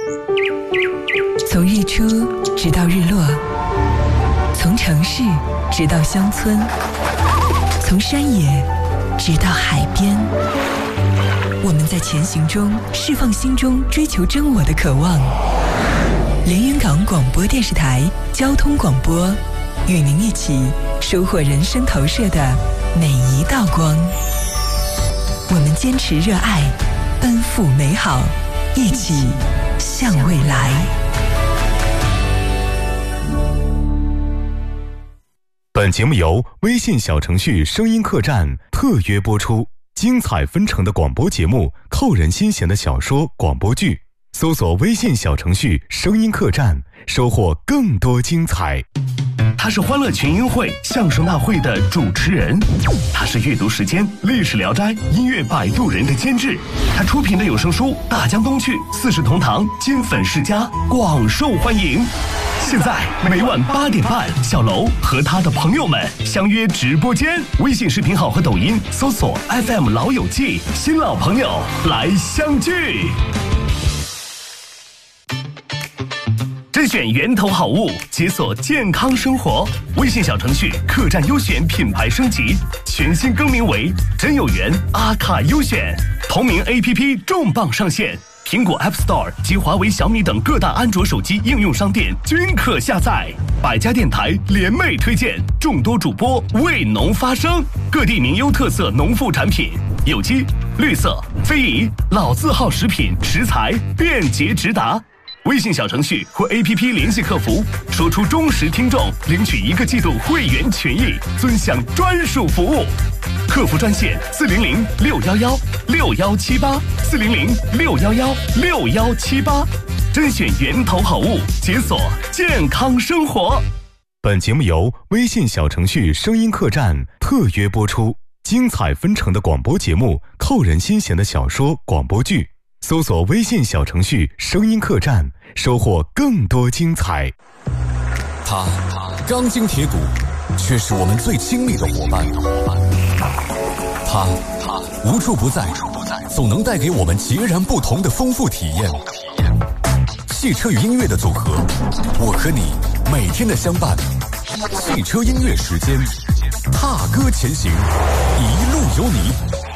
从日出直到日落，从城市直到乡村，从山野直到海边，我们在前行中释放心中追求真我的渴望。连云港广播电视台交通广播，与您一起收获人生投射的每一道光。我们坚持热爱，奔赴美好，一起向未来。 本节目由微信小程序声音客栈特约播出，精彩纷呈的广播节目，扣人心弦的小说广播剧，搜索微信小程序声音客栈，收获更多精彩。 他是欢乐群英会相声大会的主持人，他是阅读时间历史聊斋音乐摆渡人的监制，他出品的有声书大江东去四世同堂金粉世家广受欢迎。现在每晚8点半，小楼和他的朋友们相约直播间，微信视频号和抖音搜索 FM 老友记，新老朋友来相聚。甄选源头好物，解锁健康生活。微信小程序客栈优选品牌升级，全新更名为真有缘阿卡优选。同名 APP 重磅上线，苹果 App Store 及华为、小米等各大安卓手机应用商店均可下载。百家电台联袂推荐，众多主播为农发声，各地名优特色农副产品，有机、绿色、非遗、老字号食品食材便捷直达。微信小程序或 APP 联系客服，说出忠实听众，领取1个季度会员权益，尊享专属服务。客服专线400-611-6178，400-611-6178，甄选源头好物，解锁健康生活。 本节目由微信小程序声音客栈特约播出，精彩纷呈的广播节目，扣人心弦的小说广播剧，搜索微信小程序声音客栈，收获更多精彩。 他钢筋铁骨，却是我们最亲密的伙伴。他无处不在，总能带给我们截然不同的丰富体验。汽车与音乐的组合，我和你每天的相伴。汽车音乐时间，踏歌前行，一路有你。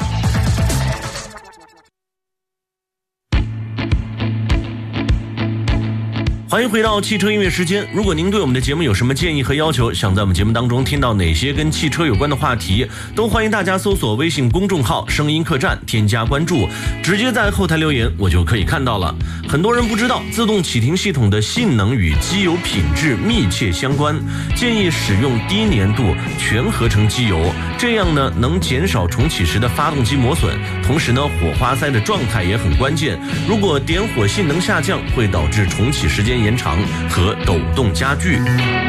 欢迎回到汽车音乐时间。如果您对我们的节目有什么建议和要求，想在我们节目当中听到哪些跟汽车有关的话题，都欢迎大家搜索微信公众号声音客栈，添加关注，直接在后台留言，我就可以看到了。很多人不知道，自动启停系统的性能与机油品质密切相关，建议使用低粘度全合成机油，这样呢能减少重启时的发动机磨损，同时呢火花塞的状态也很关键，如果点火性能下降，会导致重启时间延长和抖动加剧。